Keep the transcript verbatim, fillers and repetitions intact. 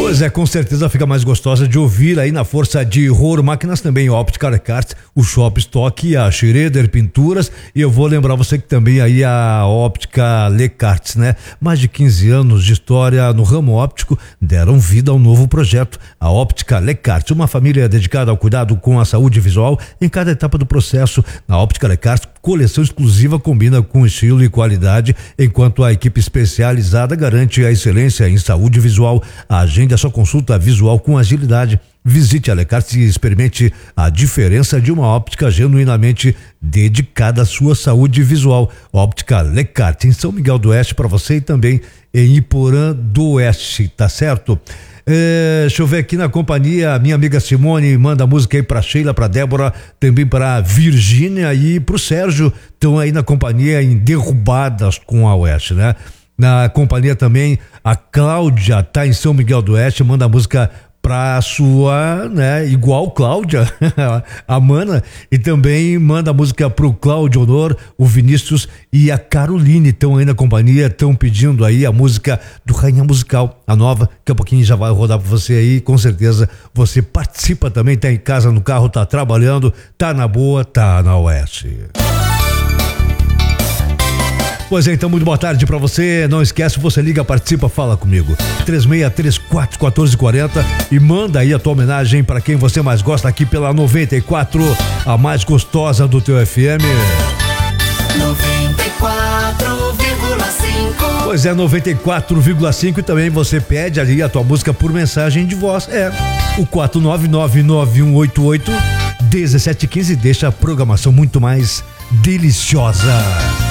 Pois é, com certeza fica mais gostosa de ouvir aí na força de Roro Máquinas, também Óptica Lecarte, o Shop Stock, a Schroeder Pinturas, e eu vou lembrar você que também aí a Óptica Lecarte, né? Mais de quinze anos de história no ramo óptico deram vida ao novo projeto, a Óptica Lecarte, uma família dedicada ao cuidado com a saúde visual em cada etapa do processo. Na Óptica Lecarte, coleção exclusiva combina com estilo e qualidade, enquanto a equipe especializada garante a excelência em saúde visual. Agende a sua consulta visual com agilidade. Visite a Lecarte e experimente a diferença de uma óptica genuinamente dedicada à sua saúde visual. Óptica Lecarte em São Miguel do Oeste para você e também em Iporã do Oeste, tá certo? É, deixa eu ver aqui na companhia, minha amiga Simone manda música aí pra Sheila, pra Débora, também pra Virgínia e pro Sérgio, estão aí na companhia em Derrubadas com a Oeste, né? Na companhia também a Cláudia tá em São Miguel do Oeste, manda a música pra sua, né, igual Cláudia, a Mana, e também manda a música pro Cláudio Honor, o Vinícius e a Caroline estão aí na companhia, estão pedindo aí a música do Rainha Musical, a nova, que a pouquinho já vai rodar pra você aí, com certeza você participa também, tá em casa, no carro, tá trabalhando, tá na boa, tá na Oeste. Pois é, então muito boa tarde pra você, não esquece, você liga, participa, fala comigo, três seis três quatro, um quatro quatro zero e manda aí a tua homenagem pra quem você mais gosta aqui pela noventa e quatro, a mais gostosa do teu F M. noventa e quatro vírgula cinco. Pois é, noventa e quatro vírgula cinco, e também você pede ali a tua música por mensagem de voz, é o quatro nove nove nove um oito oito um sete um cinco, deixa a programação muito mais deliciosa.